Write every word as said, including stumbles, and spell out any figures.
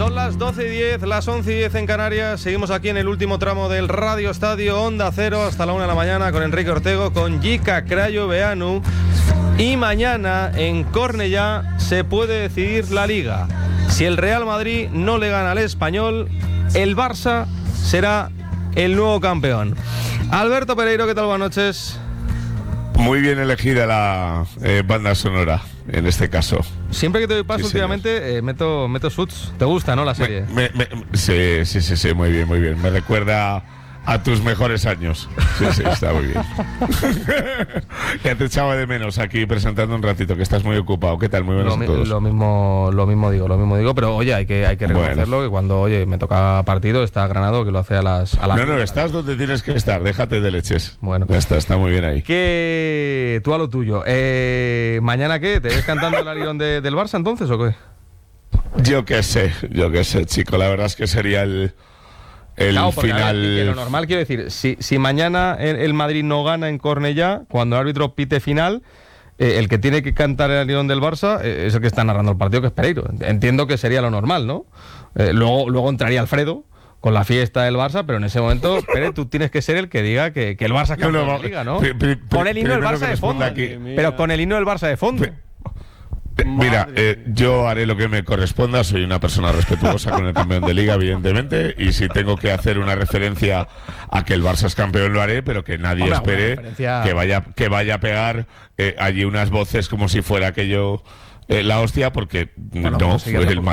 Son las doce y diez, las once y diez en Canarias. Seguimos aquí en el último tramo del Radio Estadio Onda Cero hasta la una de la mañana con Enrique Ortego, con Jika Crayoveanu. Y mañana en Cornellá se puede decidir la Liga. Si el Real Madrid no le gana al Español, el Barça será el nuevo campeón. Alberto Pereiro, ¿qué tal? Buenas noches. Muy bien elegida la eh, banda sonora, en este caso. Siempre que te doy paso Sí, últimamente eh, meto, meto Suits. ¿Te gusta, no, la serie? Me, me, me, sí, sí, sí, sí, muy bien, muy bien. Me recuerda a tus mejores años. Sí, sí, está muy bien. Ya te echaba de menos aquí presentando un ratito, que estás muy ocupado. ¿Qué tal? Muy buenos Lo, a todos. lo mismo, lo mismo digo, lo mismo digo, pero oye, hay que, hay que reconocerlo, bueno, que cuando oye me toca partido está Granado, que lo hace a las a las No, no, estás donde tienes que estar, déjate de leches. Bueno, ya está, está muy bien ahí. Que tú a lo tuyo. Eh, ¿Mañana qué? ¿Te ves cantando el Alión de, del Barça entonces o qué? Yo qué sé, yo qué sé, chico. La verdad es que sería el el claro, porque, final. A ver, que lo normal, quiero decir, si, si mañana el, el Madrid no gana en Cornellá, cuando el árbitro pite final, eh, el que tiene que cantar el Alión del Barça eh, es el que está narrando el partido, que es Pereiro. Entiendo que sería lo normal, ¿no? Eh, luego, luego entraría Alfredo con la fiesta del Barça, pero en ese momento, Pere, tú tienes que ser el que diga que, que el Barça es campeón no, no, de la Liga, ¿no? Pri, pri, pri, con el himno del Barça de fondo. Aquí. Pero con el himno del Barça de fondo. Pri, Mira, eh, yo haré lo que me corresponda. Soy una persona respetuosa con el campeón de Liga, evidentemente, y si tengo que hacer una referencia a que el Barça es campeón lo haré, pero que nadie Hombre, espere referencia... que vaya que vaya a pegar eh, allí unas voces como si fuera aquello eh, la hostia, porque bueno, no, el